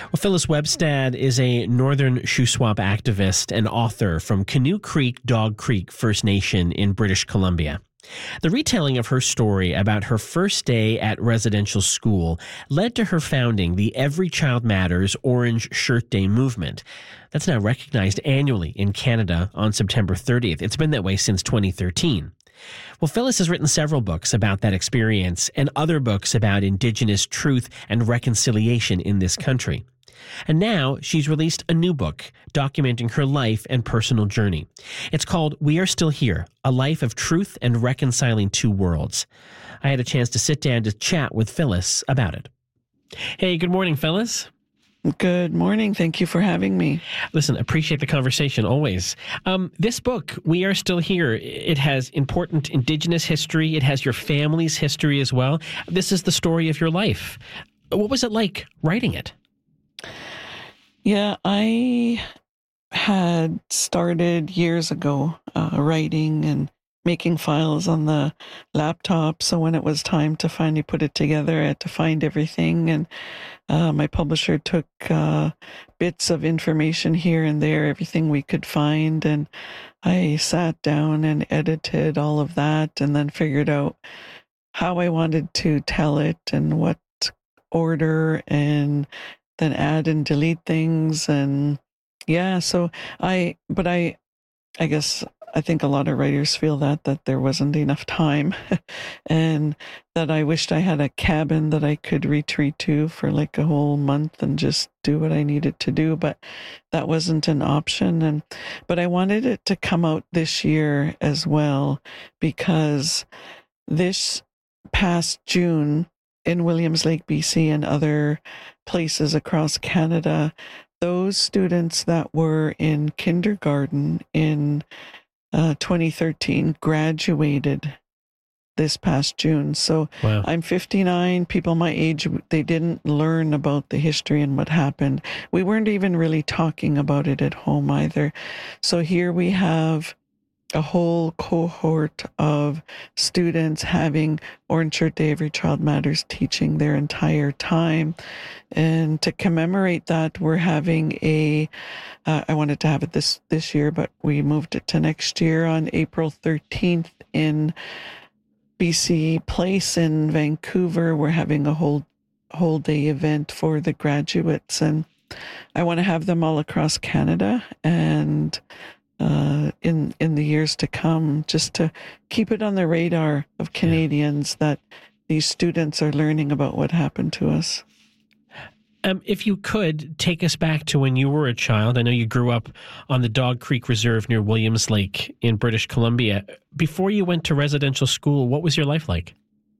Well, Phyllis Webstad is a Northern Shuswap activist and author from Canoe Creek, Dog Creek First Nation in British Columbia. The retelling of her story about her first day at residential school led to her founding the Every Child Matters Orange Shirt Day movement. That's now recognized annually in Canada on September 30th. It's been that way since 2013. Well, Phyllis has written several books about that experience and other books about Indigenous truth and reconciliation in this country. And now she's released a new book documenting her life and personal journey. It's called We Are Still Here, A Life of Truth and Reconciling Two Worlds. I had a chance to sit down to chat with Phyllis about it. Hey, good morning, Phyllis. Good morning. Thank you for having me. Listen, appreciate the conversation always. This book, We Are Still Here, it has important Indigenous history. It has your family's history as well. This is the story of your life. What was it like writing it? Yeah, I had started years ago writing and making files on the laptop. So when it was time to finally put it together, I had to find everything. And my publisher took bits of information here and there, everything we could find. And I sat down and edited all of that and then figured out how I wanted to tell it and what order, and then add and delete things. And yeah, so I guess I think a lot of writers feel that there wasn't enough time and that I wished I had a cabin that I could retreat to for like a whole month and just do what I needed to do, but that wasn't an option. But I wanted it to come out this year as well, because this past June in Williams Lake, BC, and other places across Canada, those students that were in kindergarten in 2013 graduated this past June. So wow. I'm 59. People my age, they didn't learn about the history and what happened. We weren't even really talking about it at home either. So here we have a whole cohort of students having Orange Shirt Day, Every Child Matters teaching their entire time. And to commemorate that, we're having I wanted to have it this year, but we moved it to next year on April 13th in BC Place in Vancouver. We're having a whole day event for the graduates. And I want to have them all across Canada and in the years to come, just to keep it on the radar of Canadians that these students are learning about what happened to us. If you could take us back to when you were a child. I know you grew up on the Dog Creek Reserve near Williams Lake in British Columbia. Before you went to residential school, what was your life like?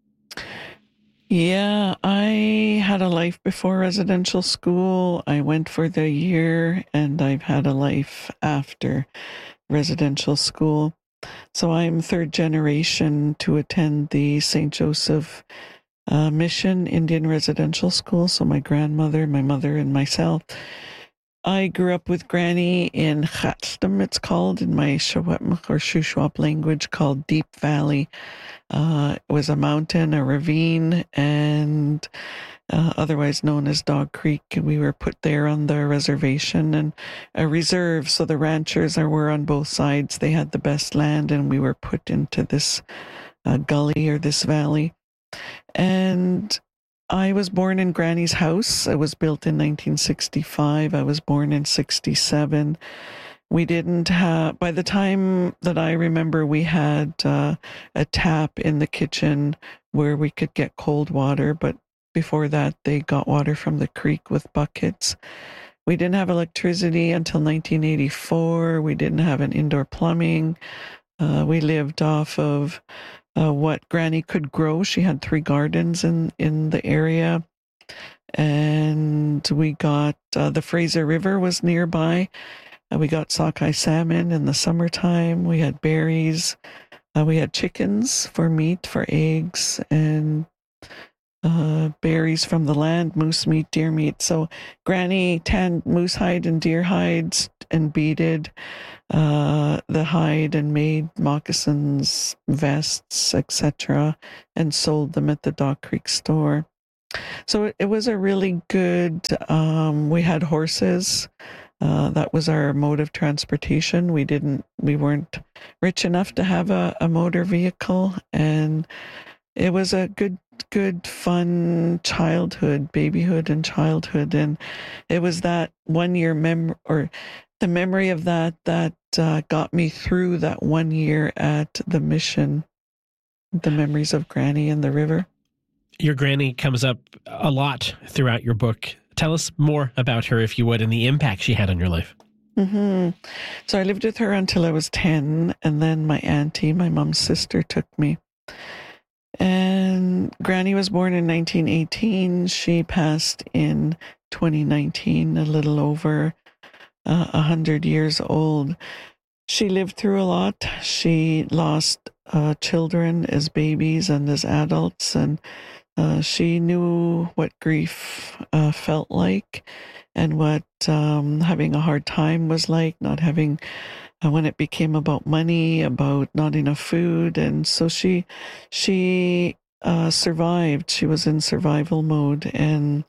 Yeah, I had a life before residential school. I went for the year, and I've had a life after residential school. So I'm third generation to attend the St. Joseph Mission Indian Residential School. So my grandmother, my mother, and myself. I grew up with Granny in Chatstam, it's called, in my Secwepemc or Shuswap language, called Deep Valley. It was a mountain, a ravine, and otherwise known as Dog Creek. We were put there on the reservation and a reserve, so the ranchers were on both sides. They had the best land, and we were put into this gully or this valley. And I was born in Granny's house. It was built in 1965. I was born in 67. We didn't have, by the time that I remember, we had a tap in the kitchen where we could get cold water, but before that, they got water from the creek with buckets. We didn't have electricity until 1984. We didn't have an indoor plumbing. We lived off of what Granny could grow. She had 3 gardens in the area. And we got, the Fraser River was nearby. We got sockeye salmon in the summertime. We had berries. We had chickens for meat, for eggs, and berries from the land, moose meat, deer meat. So Granny tanned moose hide and deer hides and beaded the hide and made moccasins, vests, etc., and sold them at the Dog Creek store. So it was a really good, we had horses. That was our mode of transportation. We weren't rich enough to have a motor vehicle, and it was a good, fun childhood, babyhood and childhood. And it was that 1 year or the memory of that got me through that 1 year at the mission, the memories of Granny and the river. Your granny comes up a lot throughout your book. Tell us more about her, if you would, and the impact she had on your life. Mm-hmm. So I lived with her until I was 10, and then my auntie, my mom's sister, took me. And Granny was born in 1918. She passed in 2019, a little over 100 years old. She lived through a lot. She lost children as babies and as adults, and she knew what grief felt like and what having a hard time was like, not having, when it became about money, about not enough food. And so she survived. She was in survival mode. And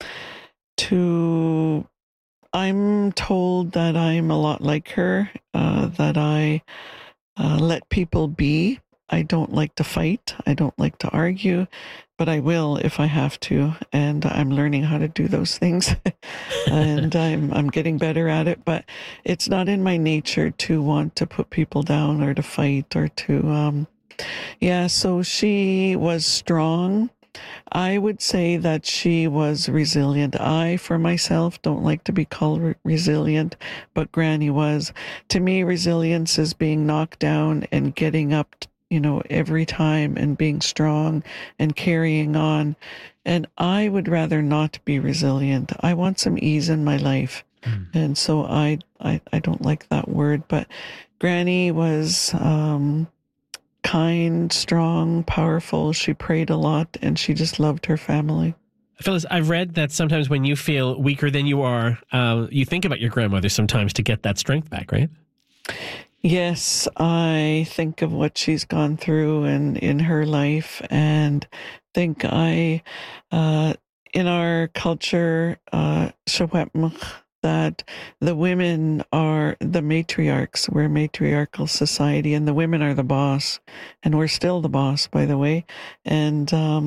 I'm told that I'm a lot like her, that I let people be. I don't like to fight. I don't like to argue, but I will if I have to. And I'm learning how to do those things, and I'm getting better at it. But it's not in my nature to want to put people down or to fight or to. So she was strong. I would say that she was resilient. I, for myself, don't like to be called resilient, but Granny was. To me, resilience is being knocked down and getting up, every time, and being strong and carrying on. And I would rather not be resilient. I want some ease in my life. And so I don't like that word, but Granny was kind, strong, powerful. She prayed a lot, and she just loved her family. Phyllis, I've read that sometimes when you feel weaker than you are, you think about your grandmother sometimes to get that strength back, right? Yes, I think of what she's gone through and in her life, and think in our culture, Secwepemc, that the women are the matriarchs. We're a matriarchal society, and the women are the boss, and we're still the boss, by the way. And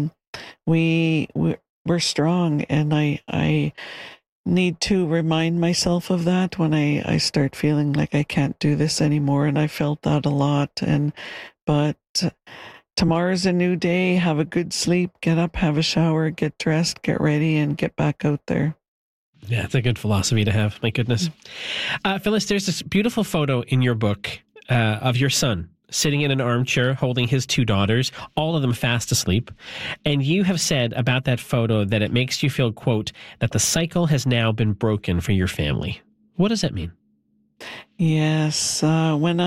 we're strong, and I need to remind myself of that when I start feeling like I can't do this anymore. And I felt that a lot. But tomorrow's a new day. Have a good sleep, get up, have a shower, get dressed, get ready, and get back out there. Yeah, it's a good philosophy to have. My goodness. Phyllis, there's this beautiful photo in your book of your son sitting in an armchair holding his two daughters, all of them fast asleep. And you have said about that photo that it makes you feel, quote, that the cycle has now been broken for your family. What does that mean? Yes. When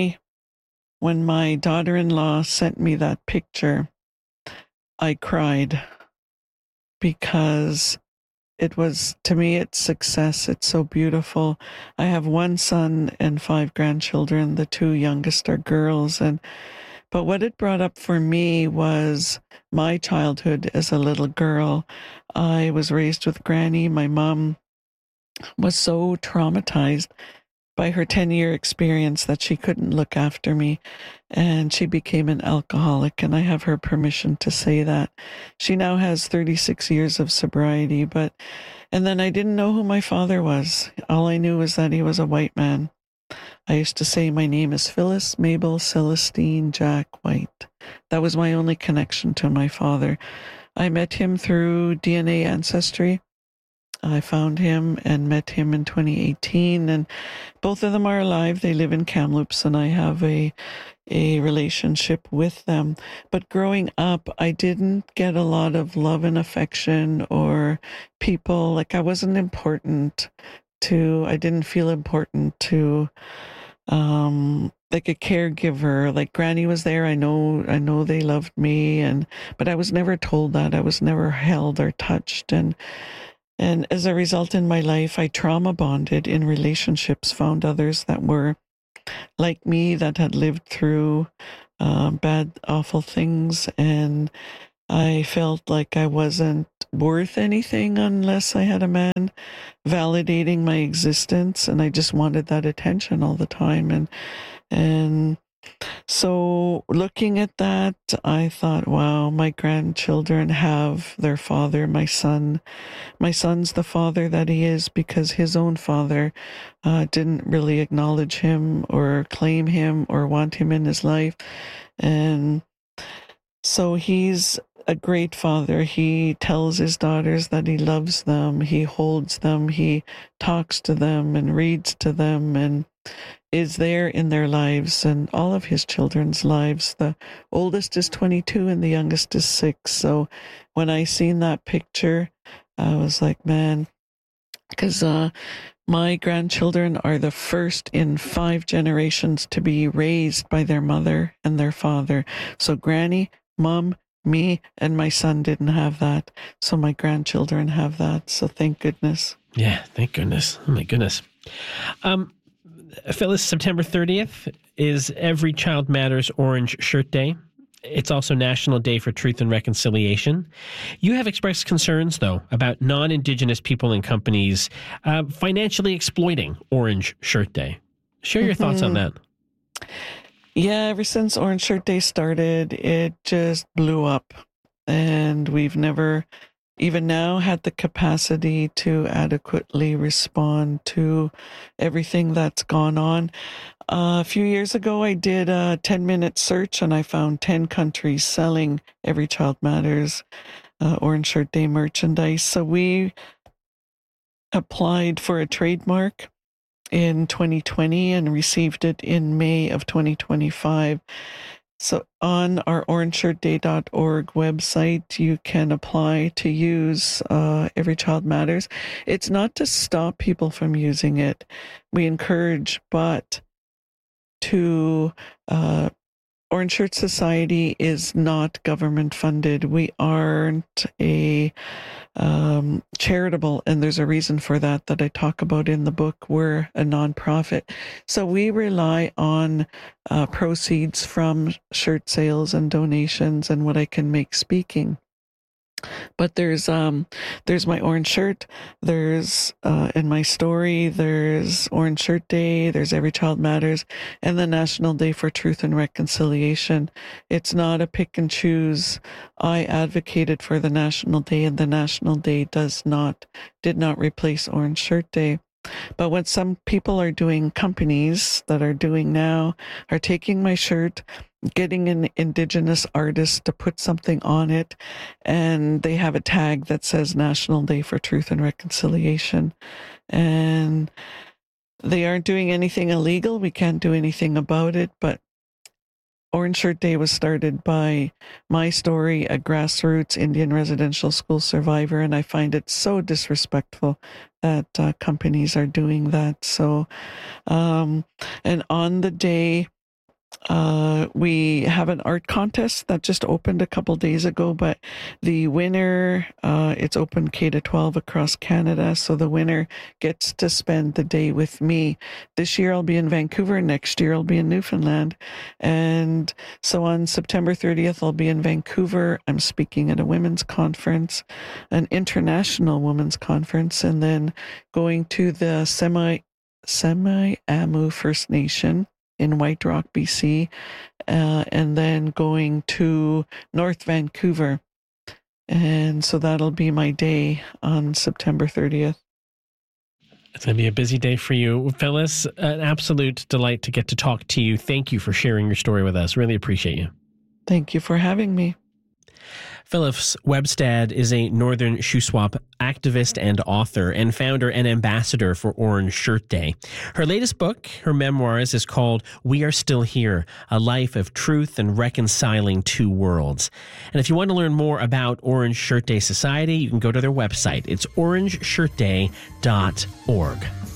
my daughter-in-law sent me that picture, I cried, because it was, to me, it's success. It's so beautiful. I have one son and 5 grandchildren. The 2 youngest are girls. But what it brought up for me was my childhood as a little girl. I was raised with Granny. My mom was so traumatized by her 10-year experience that she couldn't look after me, and she became an alcoholic, and I have her permission to say that. She now has 36 years of sobriety, and then I didn't know who my father was. All I knew was that he was a white man. I used to say, my name is Phyllis Mabel Celestine Jack White. That was my only connection to my father. I met him through DNA Ancestry. I found him and met him in 2018, and both of them are alive. They live in Kamloops, and I have a relationship with them. But growing up, I didn't get a lot of love and affection or people. Like, I wasn't important to, I didn't feel important to, like a caregiver. Like, Granny was there. I know they loved me, but I was never told that. I was never held or touched. And as a result in my life, I trauma bonded in relationships, found others that were like me, that had lived through bad, awful things. And I felt like I wasn't worth anything unless I had a man validating my existence, and I just wanted that attention all the time. And so looking at that, I thought, wow, my grandchildren have their father. My son's the father that he is because his own father didn't really acknowledge him or claim him or want him in his life. And so he's a great father. He tells his daughters that he loves them. He holds them. He talks to them and reads to them and is there in their lives and all of his children's lives. The oldest is 22 and the youngest is 6. So when I seen that picture, I was like, man, because my grandchildren are the first in 5 generations to be raised by their mother and their father. So Granny, Mom, me, and my son didn't have that. So my grandchildren have that. So thank goodness. Yeah, thank goodness. Oh my goodness. Phyllis, September 30th is Every Child Matters Orange Shirt Day. It's also National Day for Truth and Reconciliation. You have expressed concerns, though, about non-Indigenous people and companies financially exploiting Orange Shirt Day. Share your thoughts on that. Yeah, ever since Orange Shirt Day started, it just blew up. And we've never even now had the capacity to adequately respond to everything that's gone on. A few years ago, I did a 10-minute search and I found 10 countries selling Every Child Matters Orange Shirt Day merchandise. So we applied for a trademark in 2020 and received it in May of 2025. So on our orangeshirtday.org website, you can apply to use Every Child Matters. It's not to stop people from using it. We encourage, but to Orange Shirt Society is not government funded. We aren't a charitable, and there's a reason for that I talk about in the book. We're a nonprofit. So we rely on proceeds from shirt sales and donations and what I can make speaking. But there's my orange shirt, there's in my story, there's Orange Shirt Day, there's Every Child Matters, and the National Day for Truth and Reconciliation. It's not a pick and choose. I advocated for the National Day, and the National Day did not replace Orange Shirt Day. But what some people are doing, companies that are doing now, are taking my shirt, getting an Indigenous artist to put something on it, and they have a tag that says National Day for Truth and Reconciliation. And they aren't doing anything illegal. We can't do anything about it, but Orange Shirt Day was started by my story, a grassroots Indian residential school survivor, and I find it so disrespectful that companies are doing that. So, and on the day, we have an art contest that just opened a couple days ago, but the winner, it's open K-12 across Canada, so the winner gets to spend the day with me. This year I'll be in Vancouver, next year I'll be in Newfoundland, and so on September 30th I'll be in Vancouver. I'm speaking at a women's conference, an international women's conference, and then going to the Semi-Amu First Nation in White Rock, BC, and then going to North Vancouver. And so that'll be my day on September 30th. It's going to be a busy day for you. Phyllis, an absolute delight to get to talk to you. Thank you for sharing your story with us. Really appreciate you. Thank you for having me. Phyllis Webstad is a Northern Shuswap activist and author and founder and ambassador for Orange Shirt Day. Her latest book, her memoirs, is called We Are Still Here, A Life of Truth and Reconciling Two Worlds. And if you want to learn more about Orange Shirt Day Society, you can go to their website. It's orangeshirtday.org.